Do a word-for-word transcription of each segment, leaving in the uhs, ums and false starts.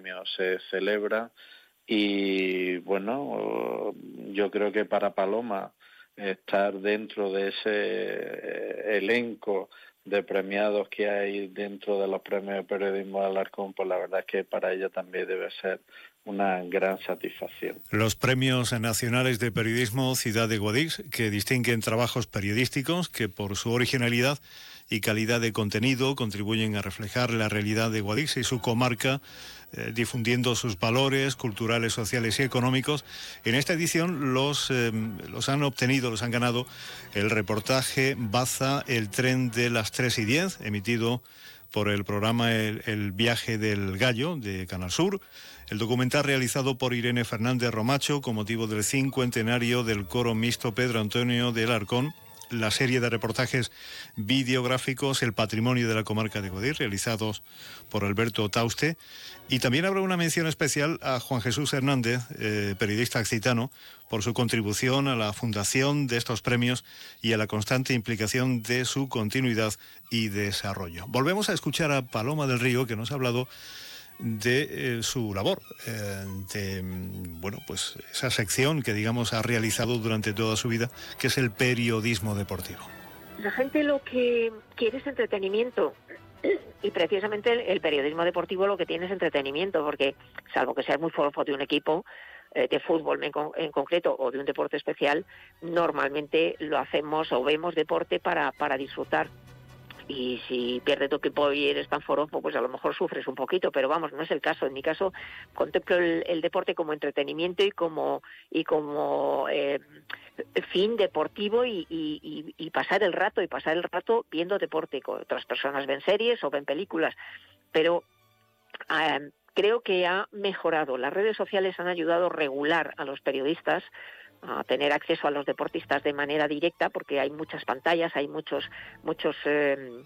premios se celebran. Y bueno, yo creo que para Paloma estar dentro de ese elenco de premiados que hay dentro de los premios de periodismo de Alarcón, pues la verdad es que para ella también debe ser una gran satisfacción. Los premios nacionales de periodismo Ciudad de Guadix, que distinguen trabajos periodísticos que por su originalidad y calidad de contenido contribuyen a reflejar la realidad de Guadix y su comarca, eh, difundiendo sus valores culturales, sociales y económicos. En esta edición los, eh, los han obtenido, los han ganado el reportaje Baza, el tren de las tres y diez, emitido por el programa El, el viaje del gallo de Canal Sur, el documental realizado por Irene Fernández Romacho con motivo del cincuentenario del coro mixto Pedro Antonio de Alarcón, la serie de reportajes videográficos El patrimonio de la comarca de Guadix, realizados por Alberto Tauste, y también habrá una mención especial a Juan Jesús Hernández, eh, periodista occitano, por su contribución a la fundación de estos premios y a la constante implicación de su continuidad y desarrollo. Volvemos a escuchar a Paloma del Río, que nos ha hablado de eh, su labor, eh, de bueno, pues esa sección que digamos ha realizado durante toda su vida, que es el periodismo deportivo. La gente lo que quiere es entretenimiento, y precisamente el, el periodismo deportivo lo que tiene es entretenimiento, porque salvo que seas muy forofo de un equipo eh, de fútbol en, con, en concreto o de un deporte especial, normalmente lo hacemos o vemos deporte para, para disfrutar. Y si pierdes tu equipo y eres tan forofo, pues a lo mejor sufres un poquito, pero vamos, no es el caso. En mi caso, contemplo el, el deporte como entretenimiento y como y como eh, fin deportivo y, y, y pasar el rato, y pasar el rato viendo deporte. Otras personas ven series o ven películas, pero eh, creo que ha mejorado. Las redes sociales han ayudado a regular a los periodistas a tener acceso a los deportistas de manera directa, porque hay muchas pantallas, hay muchos muchos eh,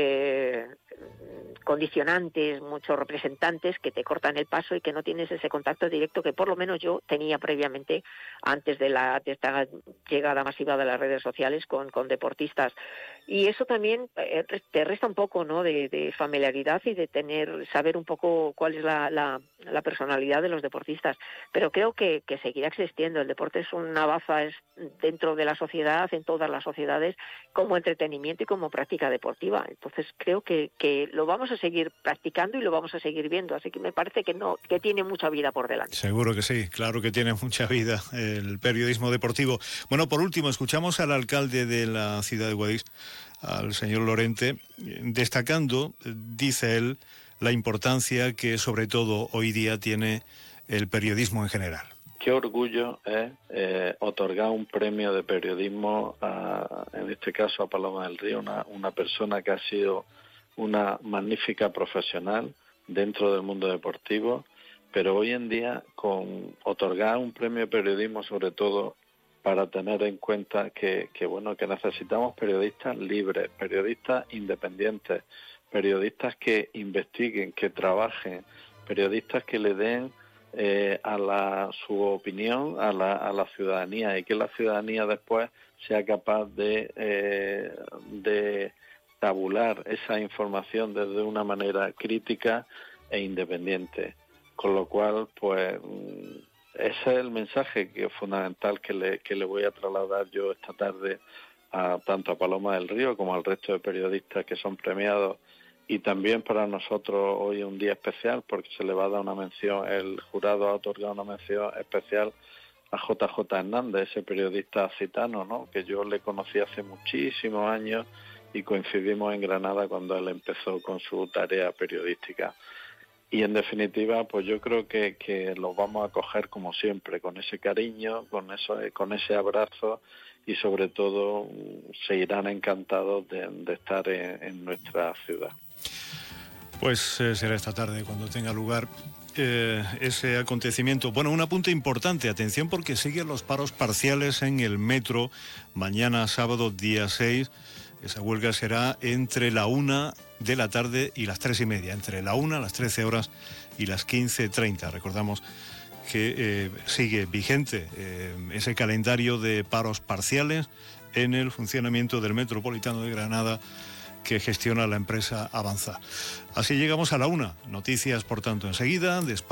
eh, condicionantes, muchos representantes que te cortan el paso y que no tienes ese contacto directo que por lo menos yo tenía previamente antes de, la, de esta llegada masiva de las redes sociales con, con deportistas. Y eso también eh, te resta un poco, ¿no?, de, de familiaridad y de tener saber un poco cuál es la, la, la personalidad de los deportistas. Pero creo que, que seguirá existiendo. El deporte es una baza es dentro de la sociedad, en todas las sociedades, como entretenimiento y como práctica deportiva. Entonces creo que, que lo vamos a seguir practicando y lo vamos a seguir viendo. Así que me parece que no, que tiene mucha vida por delante. Seguro que sí, claro que tiene mucha vida el periodismo deportivo. Bueno, por último, escuchamos al alcalde de la ciudad de Guadix, al señor Lorente, destacando, dice él, la importancia que sobre todo hoy día tiene el periodismo en general. Qué orgullo es eh, otorgar un premio de periodismo, a, en este caso a Paloma del Río, una, una persona que ha sido una magnífica profesional dentro del mundo deportivo, pero hoy en día con otorgar un premio de periodismo, sobre todo para tener en cuenta que, que bueno, que necesitamos periodistas libres, periodistas independientes, periodistas que investiguen, que trabajen, periodistas que le den eh, a la su opinión a la, a la ciudadanía, y que la ciudadanía después sea capaz de, eh, de tabular esa información desde una manera crítica e independiente. Con lo cual, pues, ese es el mensaje que es fundamental que le, que le voy a trasladar yo esta tarde a tanto a Paloma del Río como al resto de periodistas que son premiados. Y también para nosotros hoy es un día especial porque se le va a dar una mención, el jurado ha otorgado una mención especial a J J Hernández, ese periodista occitano, ¿no?, que yo le conocí hace muchísimos años y coincidimos en Granada cuando él empezó con su tarea periodística. Y en definitiva, pues yo creo que, que los vamos a coger como siempre, con ese cariño, con eso, con ese abrazo, y sobre todo se irán encantados de, de estar en, en nuestra ciudad. Pues eh, será esta tarde cuando tenga lugar eh, ese acontecimiento. Bueno, un apunte importante, atención, porque siguen los paros parciales en el metro mañana sábado día seis. Esa huelga será entre la una de la tarde y las tres y media, entre la una, las trece horas y las quince treinta. Recordamos que eh, sigue vigente eh, ese calendario de paros parciales en el funcionamiento del Metropolitano de Granada que gestiona la empresa Avanza. Así llegamos a la una. Noticias, por tanto, enseguida.